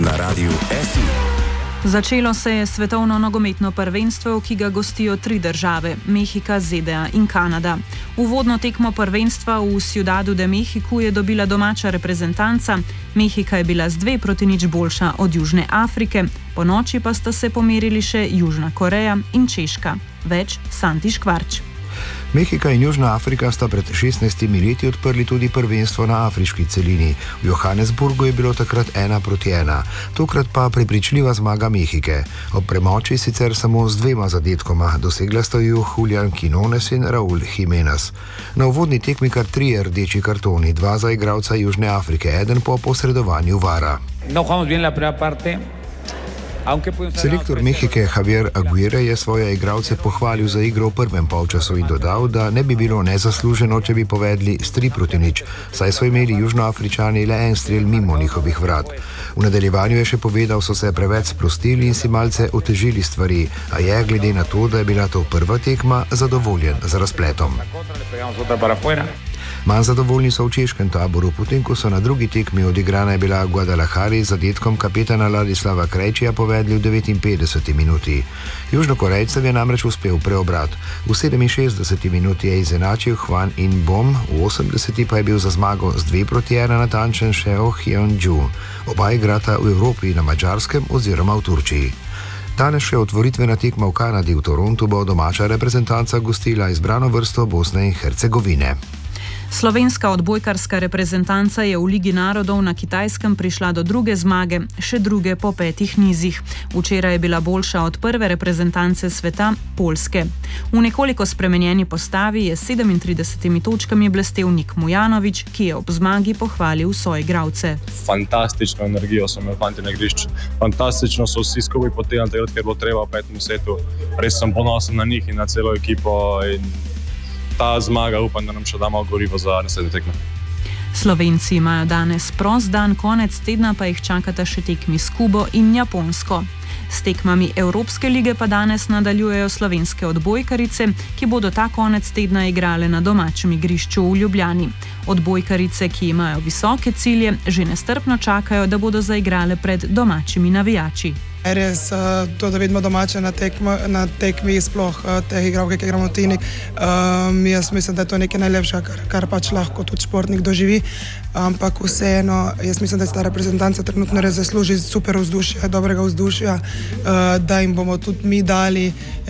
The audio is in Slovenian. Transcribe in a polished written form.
na Radiu SI. Začelo se je svetovno nogometno prvenstvo, ki ga gostijo 3 države: Mehika, ZDA in Kanada. Uvodno tekmo prvenstva v Ciudadu de Mexiku je dobila domača reprezentanca. Mehika je bila z 2-0 boljša od Južne Afrike, ponoči pa sta se pomerili še Južna Koreja in Češka. Več Santi Škvarč. Mehika in Južna Afrika sta pred 16 leti odprli tudi prvenstvo na afriški celini. V Johannesburgu je bilo takrat 1-1, tokrat pa prepričljiva zmaga Mehike. Ob premoči sicer samo z 2 zadetkoma, dosegla sta ju Julian Quinones in Raul Jimenez. Na uvodni tekmi kar 3 rdeči kartoni, 2 za igralca Južne Afrike, 1 po posredovanju VAR-a. Selektor Mehike Javier Aguirre je svoje igralce pohvalil za igro v prvem polčasu in dodal, da ne bi bilo nezasluženo, če bi povedli s 3-0, saj so imeli Južnoafričani le en strel mimo njihovih vrat. V nadaljevanju je še povedal, so se preveč sprostili in si malce otežili stvari, a je, glede na to, da je bila to prva tekma, zadovoljen z razpletom. Manj zadovoljni so v češkem taboru, potem ko so na drugi tekmi odigrana je bila Guadalajari z zadetkom kapetana Ladislava Krejčija povedli v 59 minuti. Južnokorejcem je namreč uspel preobrat. V 67 minuti je izenačil Hwan In-bom, v 80 pa je bil za zmago z 2-1 natančen še Oh Hyun-ju. Oba igrata v Evropi, na Madžarskem oziroma v Turčiji. Danes še otvoritvena tekma v Kanadi. V Torontu bo domača reprezentanca gostila izbrano vrsto Bosne in Hercegovine. Slovenska odbojkarska reprezentanca je v Ligi narodov na Kitajskem prišla do druge zmage, še druge po 5 nizih. Včeraj je bila boljša od prve reprezentance sveta, Poljske. V nekoliko spremenjeni postavi je s 37 točkami blestel Nik Mujanović, ki je ob zmagi pohvalil svoje igralce. Fantastično energijo so imeli fanti na igrišču. Fantastično so vsi skupaj potegnili takrat, ker bo treba v 5. setu. Res sem ponosen na njih in na celo ekipo in ta zmaga, upam, da nam še damo gorivo za naslednje tekme. Slovenci imajo danes prost dan, konec tedna pa jih čakata še tekmi s Kubo in Japonsko. S tekmami Evropske lige pa danes nadaljujejo slovenske odbojkarice, ki bodo ta konec tedna igrale na domačem igrišču v Ljubljani. Odbojkarice, ki imajo visoke cilje, že nestrpno čakajo, da bodo zaigrale pred domačimi navijači. Res, to, da vidimo domače na tekmi, sploh teh igralke, ki igramo v Tini, jaz mislim, da je to nekaj najlepšega, kar pač lahko tudi športnik doživi, ampak vseeno, jaz mislim, da se ta reprezentanca trenutno res zasluži super vzdušja, dobrega vzdušja, da jim bomo tudi mi dali